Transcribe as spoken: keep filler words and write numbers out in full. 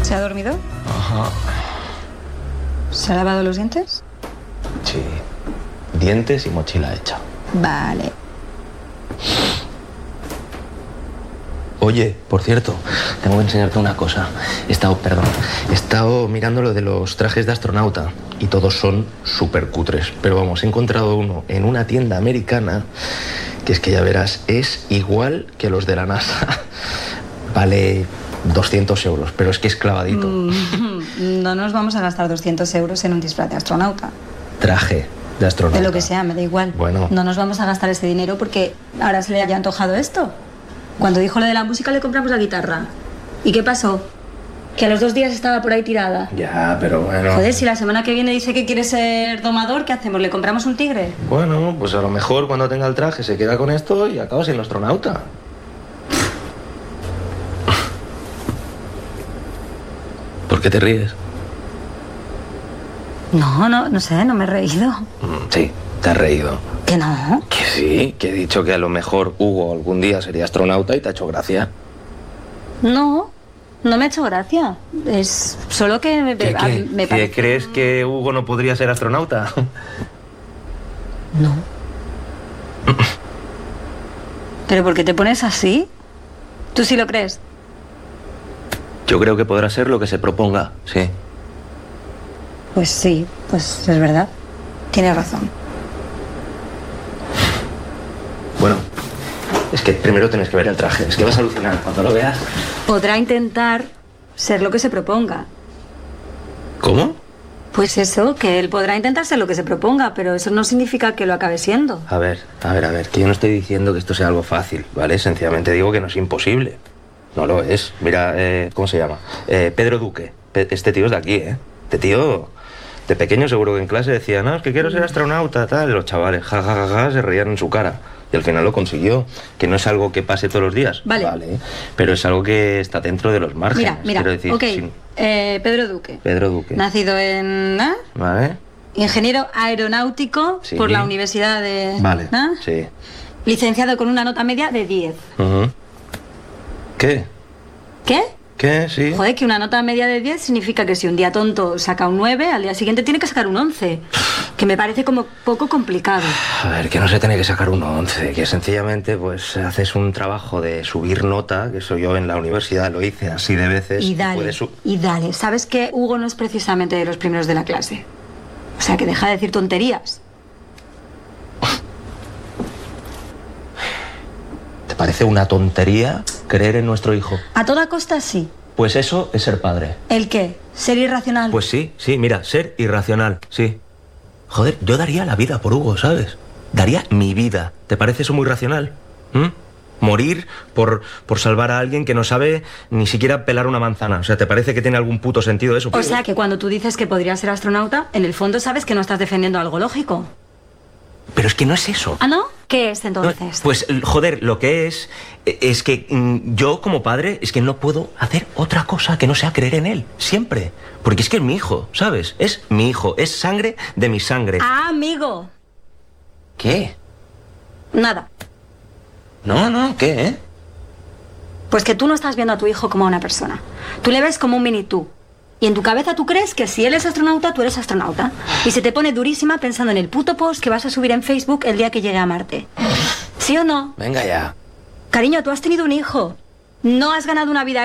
¿Se ha dormido? Ajá. ¿Se ha lavado los dientes? Sí. Dientes y mochila hecha. Vale. Oye, por cierto, tengo que enseñarte una cosa. He estado, perdón, he estado mirando lo de los trajes de astronauta y todos son súper cutres. Pero vamos, he encontrado uno en una tienda americana que es que ya verás, es igual que los de la NASA. Vale doscientos euros, pero es que es clavadito. Mm, no nos vamos a gastar doscientos euros en un disfraz de astronauta. Traje de astronauta. De lo que sea, me da igual. Bueno. No nos vamos a gastar ese dinero porque ahora se le haya antojado esto. Cuando dijo lo de la música le compramos la guitarra. ¿Y qué pasó? Que a los dos días estaba por ahí tirada. Ya, pero bueno... Joder, si la semana que viene dice que quiere ser domador, ¿qué hacemos? ¿Le compramos un tigre? Bueno, pues a lo mejor cuando tenga el traje se queda con esto y acaba siendo astronauta. ¿Por qué te ríes? No, no, no sé, no me he reído. Mm, sí, te has reído. ¿Que no? Que sí, que he dicho que a lo mejor Hugo algún día sería astronauta y te ha hecho gracia. No, no me ha hecho gracia. Es solo que me, ¿Qué, a- qué? me ¿Que parece... crees que Hugo no podría ser astronauta? No. ¿Pero por qué te pones así? ¿Tú sí lo crees? Yo creo que podrá ser lo que se proponga, sí. Pues sí, pues es verdad. Tienes razón. Bueno, es que primero tienes que ver el traje. Es que vas a alucinar cuando lo veas. Podrá intentar ser lo que se proponga. ¿Cómo? Pues eso, que él podrá intentar ser lo que se proponga, pero eso no significa que lo acabe siendo. A ver, a ver, a ver, que yo no estoy diciendo que esto sea algo fácil, ¿vale? Sencillamente digo que no es imposible. No lo es. Mira, eh, ¿cómo se llama? Eh, Pedro Duque. Pe- este tío es de aquí, ¿eh? Este tío, de pequeño seguro que en clase decía, no, es que quiero ser astronauta, tal. Y los chavales, ja, ja, ja, ja, se reían en su cara. Y al final lo consiguió. Que no es algo que pase todos los días. Vale. Vale. Pero es algo que está dentro de los márgenes. Mira, mira, Quiero decir, ok. sin- Eh, Pedro Duque. Pedro Duque. Nacido en... ¿eh? ¿Vale? Ingeniero aeronáutico Sí. por la Universidad de... Vale. ¿eh? Sí. Licenciado con una nota media de diez. Ujú. ¿Qué? ¿Qué? ¿Qué? Sí. Joder, que una nota media de diez significa que si un día tonto saca un nueve, al día siguiente tiene que sacar un once. Que me parece como poco complicado. A ver, que no se tiene que sacar un once, que sencillamente pues haces un trabajo de subir nota, que eso yo en la universidad lo hice así de veces. Y dale, puedes su- y dale. ¿Sabes que Hugo no es precisamente de los primeros de la clase? O sea, que deja de decir tonterías. ¿Te parece una tontería creer en nuestro hijo? A toda costa sí. Pues eso es ser padre. ¿El qué? ¿Ser irracional? Pues sí, sí, mira, ser irracional, sí. Joder, yo daría la vida por Hugo, ¿sabes? Daría mi vida. ¿Te parece eso muy racional? ¿Mm? Morir por, por salvar a alguien que no sabe ni siquiera pelar una manzana. O sea, ¿te parece que tiene algún puto sentido eso? O sea, que cuando tú dices que podría ser astronauta, en el fondo sabes que no estás defendiendo algo lógico. Pero es que no es eso. ¿Ah, no? ¿Qué es entonces? Pues, joder, lo que es, es que mm, yo como padre es que no puedo hacer otra cosa que no sea creer en él, siempre. Porque es que es mi hijo, ¿sabes? Es mi hijo, es sangre de mi sangre. Ah, amigo. ¿Qué? Nada. No, no, ¿qué, eh? Pues que tú no estás viendo a tu hijo como a una persona. Tú le ves como un mini tú. Y en tu cabeza tú crees que si él es astronauta, tú eres astronauta. Y se te pone durísima pensando en el puto post que vas a subir en Facebook el día que llegue a Marte. ¿Sí o no? Venga ya. Cariño, tú has tenido un hijo. No has ganado una vida